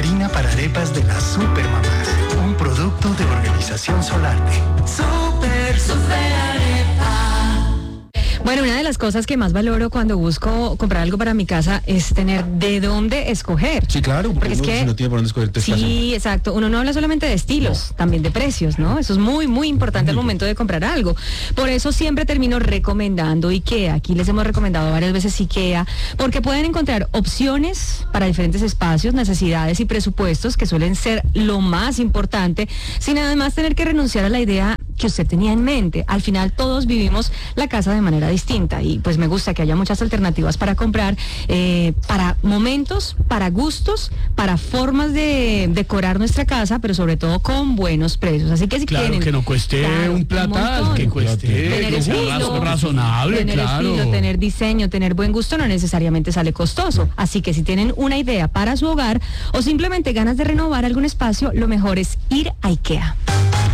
Harina para arepas de las Supermamás. Un producto de Organización Solarte. Super Arepa. Bueno, una de las cosas que más valoro cuando busco comprar algo para mi casa es tener de dónde escoger. Sí, claro, porque es que si no tiene por dónde escoger sí, exacto. Uno no habla solamente de estilos, también de precios, ¿no? Eso es muy, muy importante al momento de comprar algo. Por eso siempre termino recomendando IKEA. Aquí les hemos recomendado varias veces IKEA, porque pueden encontrar opciones para diferentes espacios, necesidades y presupuestos, que suelen ser lo más importante, sin además tener que renunciar a la idea que usted tenía en mente. Al final todos vivimos la casa de manera distinta y pues me gusta que haya muchas alternativas para comprar, para momentos, para gustos, para formas de decorar nuestra casa, pero sobre todo con buenos precios. Así que si quieren, que no cueste un platal, que cueste, que sea razonable, tener estilo, tener diseño, tener buen gusto, no necesariamente sale costoso. Así que si tienen una idea para su hogar o simplemente ganas de renovar algún espacio, lo mejor es ir a IKEA.